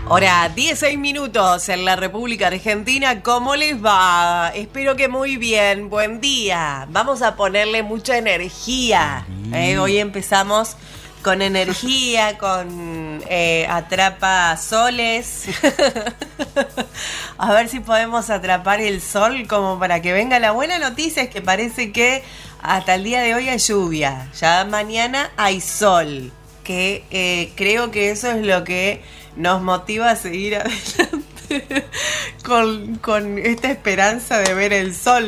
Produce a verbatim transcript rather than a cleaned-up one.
Hora dieciséis minutos en la República Argentina. ¿Cómo les va? Espero que muy bien. Buen día. Vamos a ponerle mucha energía. ¿eh? Hoy empezamos con energía, con eh, atrapa soles. A ver si podemos atrapar el sol como para que venga. La buena noticia es que parece que hasta el día de hoy hay lluvia. Ya mañana hay sol. Que eh, creo que eso es lo que nos motiva a seguir adelante con, con esta esperanza de ver el sol.